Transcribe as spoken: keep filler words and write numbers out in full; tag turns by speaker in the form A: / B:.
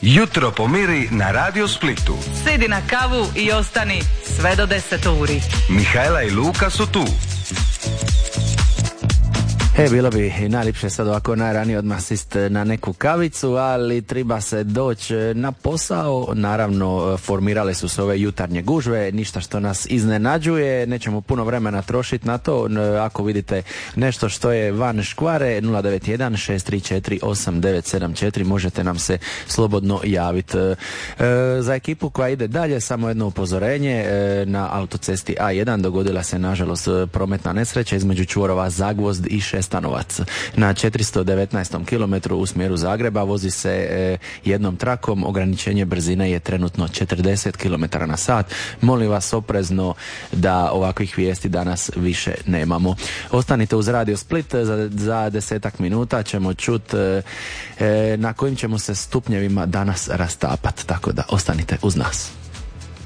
A: Jutro pomiri na Radio Splitu.
B: Sidi na kavu i ostani sve do deset uri.
A: Mihajla i Luka su tu.
C: E, bilo bi najljepše sad ovako najranije odmah sist na neku kavicu, ali treba se doći na posao. Naravno, formirale su se ove jutarnje gužve, ništa što nas iznenađuje, nećemo puno vremena trošiti na to. Ako vidite nešto što je van škvare, nula devet jedan šest tri četiri osam devet sedam četiri, možete nam se slobodno javiti. E, za ekipu koja ide dalje, samo jedno upozorenje, e, na autocesti A jedan dogodila se nažalost prometna nesreća između čvorova Zagvozd i Šestanovac. Na četiristo devetnaestom kilometru u smjeru Zagreba vozi se e, jednom trakom, ograničenje brzine je trenutno četrdeset kilometara na sat. Molim vas oprezno da ovakvih vijesti danas više nemamo. Ostanite uz Radio Split, za, za desetak minuta ćemo čuti e, e, na kojim ćemo se stupnjevima danas rastapati, tako da ostanite uz nas.